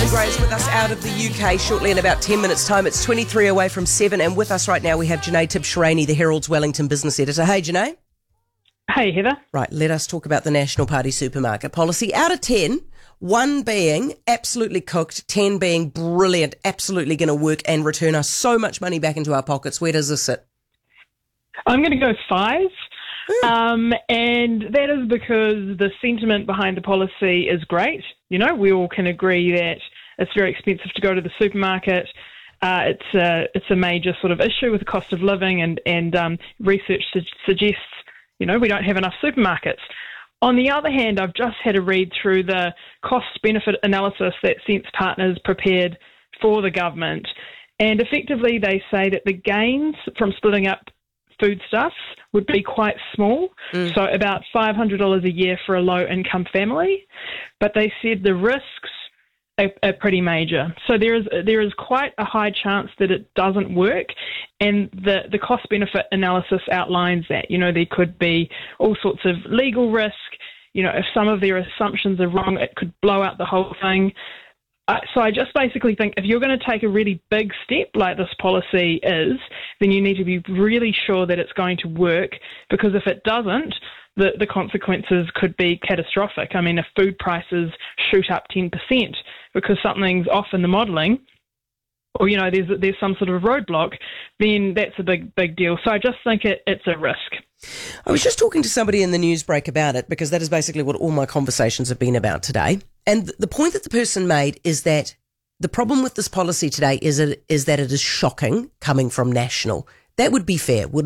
Gray is with us out of the UK shortly in about 10 minutes' time. It's 23 away from 7, and with us right now we have Janae Tibshirani, the Herald's Wellington business editor. Hey, Janae. Hey, Heather. Right, let us talk about the National Party supermarket policy. Out of 10, 1 being absolutely cooked, 10 being brilliant, absolutely going to work and return us so much money back into our pockets. Where does this sit? I'm going to go 5. And that is because the sentiment behind the policy is great. You know, we all can agree that it's very expensive to go to the supermarket. It's a major sort of issue with the cost of living, and research suggests, you know, we don't have enough supermarkets. On the other hand, I've just had a read through the cost-benefit analysis that Sense Partners prepared for the government, and effectively they say that the gains from splitting up foodstuffs would be quite small, so about $500 a year for a low-income family, but they said the risks are pretty major. So there is quite a high chance that it doesn't work, and the cost-benefit analysis outlines that. You know, there could be all sorts of legal risk. You know, if some of their assumptions are wrong, it could blow out the whole thing. So I just basically think if you're going to take a really big step like this policy is, then you need to be really sure that it's going to work, because if it doesn't, the consequences could be catastrophic. I mean, if food prices shoot up 10% because something's off in the modelling, or, you know, there's some sort of roadblock, then that's a big deal. So I just think it's a risk. I was just talking to somebody in the news break about it, because that is basically what all my conversations have been about today. And the point that the person made is that the problem with this policy today is that it is shocking coming from National. That would be fair, wouldn't